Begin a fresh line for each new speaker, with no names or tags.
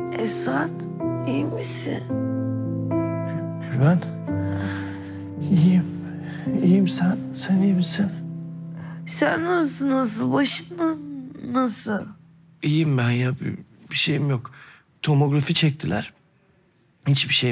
Esat, iyi misin?
Ben iyiyim. İyiyim sen. Sen iyi misin?
Sen nasıl? Başın nasıl?
İyiyim ben ya. Bir şeyim yok. Tomografi çektiler. Hiçbir şeyim